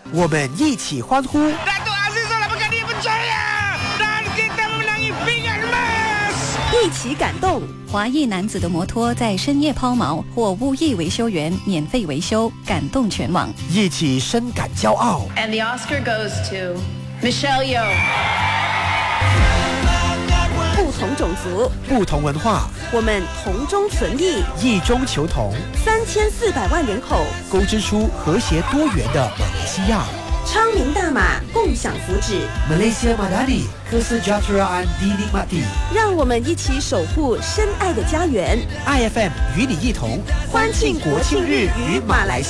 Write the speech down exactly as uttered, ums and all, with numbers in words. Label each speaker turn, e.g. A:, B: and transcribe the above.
A: 我们一起欢呼。
B: Dato' Aziz telah berkali berjaya dan kita memenangi Piala Emas。
C: 一起感动。
D: 华裔男子的摩托在深夜抛锚，或无意维修员免费维修，感动全网。
A: 一起深感骄傲。
E: And the Oscar goes to Michelle Yeoh。
C: 不同种族，
A: 不同文化，
C: 我们同中存异，
A: 异中求同。
C: 三千四百万人口，
A: 勾织出和谐多元的马来西亚。
C: 昌明大马，共享福祉。
A: Malaysia Madani Kesejahteraan Dinikmati。让我们一起守护深爱的家园。I F M 与你一同欢庆国庆日与马来西亚。